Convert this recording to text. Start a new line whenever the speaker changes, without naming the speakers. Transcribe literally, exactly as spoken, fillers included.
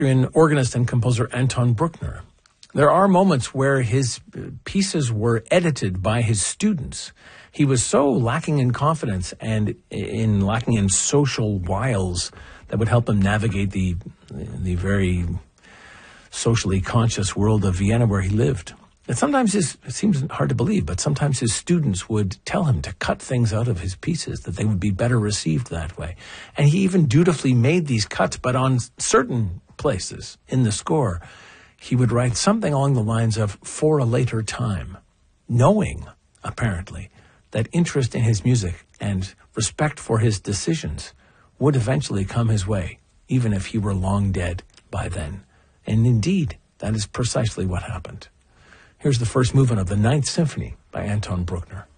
organist and composer Anton Bruckner. There are moments where his pieces were edited by his students. He was so lacking in confidence and in lacking in social wiles that would help him navigate the the very socially conscious world of Vienna where he lived. And sometimes his, it seems hard to believe, but sometimes his students would tell him to cut things out of his pieces, that they would be better received that way. And he even dutifully made these cuts, but on certain places in the score, he would write something along the lines of, for a later time, knowing, apparently, that interest in his music and respect for his decisions would eventually come his way, even if he were long dead by then. And indeed, that is precisely what happened. Here's the first movement of the Ninth Symphony by Anton Bruckner.